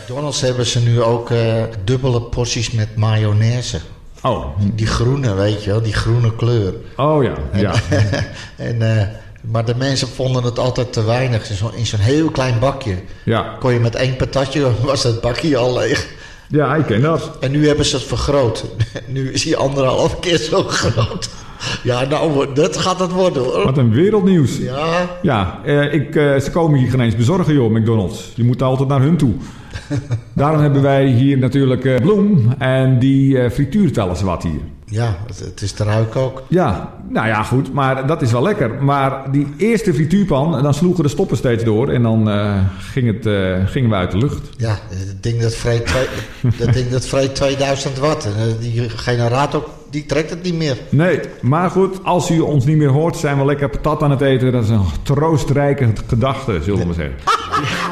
McDonald's hebben ze nu ook dubbele porties met mayonaise. Oh. Die groene, weet je wel, die groene kleur. Oh ja, ja. Maar de mensen vonden het altijd te weinig. In zo'n heel klein bakje. Ja. Kon je met 1 patatje, was het bakje al leeg. Ja, ik ken dat. En nu hebben ze het vergroot. Nu is hij 1,5 keer zo groot. Ja, nou, dat gaat het worden, hoor. Wat een wereldnieuws. Ja. Ja, ze komen hier geen eens bezorgen, joh, McDonald's. Je moet altijd naar hun toe. Daarom hebben wij hier natuurlijk Bloem. En die frituurt wel eens wat hier. Ja, het is te ruiken ook. Ja, nou ja, goed. Maar dat is wel lekker. Maar die eerste frituurpan, dan sloegen de stoppen steeds door. En dan gingen we uit de lucht. Ja, dat ding dat vreet 2000 watt. Die generator, die trekt het niet meer. Nee, maar goed, als u ons niet meer hoort, zijn we lekker patat aan het eten. Dat is een troostrijke gedachte, zullen we maar zeggen.